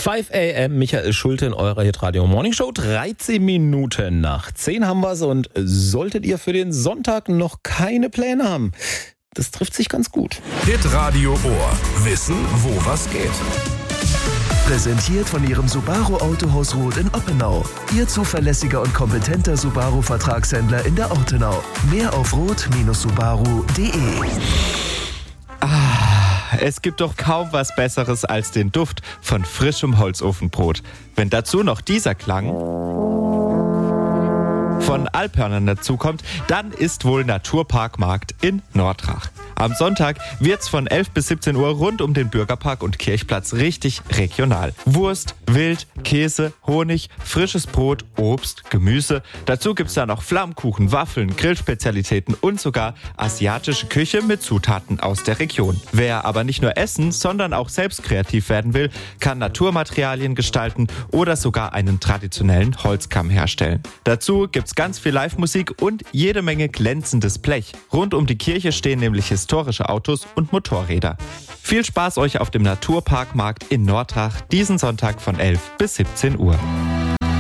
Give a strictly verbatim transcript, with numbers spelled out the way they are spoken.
fünf a m, Michael Schulte in eurer Hitradio Morning Show. dreizehn Minuten nach zehn haben wir es und solltet ihr für den Sonntag noch keine Pläne haben, das trifft sich ganz gut. Hitradio Ohr. Wissen, wo was geht. Präsentiert von Ihrem Subaru Autohaus Roth in Oppenau. Ihr zuverlässiger und kompetenter Subaru-Vertragshändler in der Ortenau. Mehr auf roth Bindestrich subaru punkt de. Ah, es gibt doch kaum was Besseres als den Duft von frischem Holzofenbrot. Wenn dazu noch dieser Klang von Alphörnern dazukommt, dann ist wohl Naturparkmarkt in Nordrach. Am Sonntag wird's von elf bis siebzehn Uhr rund um den Bürgerpark und Kirchplatz richtig regional. Wurst, Wild, Käse, Honig, frisches Brot, Obst, Gemüse. Dazu gibt's da noch Flammkuchen, Waffeln, Grillspezialitäten und sogar asiatische Küche mit Zutaten aus der Region. Wer aber nicht nur essen, sondern auch selbst kreativ werden will, kann Naturmaterialien gestalten oder sogar einen traditionellen Holzkamm herstellen. Dazu gibt's ganz viel Live-Musik und jede Menge glänzendes Blech. Rund um die Kirche stehen nämlich historische Autos und Motorräder. Viel Spaß euch auf dem Naturparkmarkt in Nordrach diesen Sonntag von elf bis siebzehn Uhr.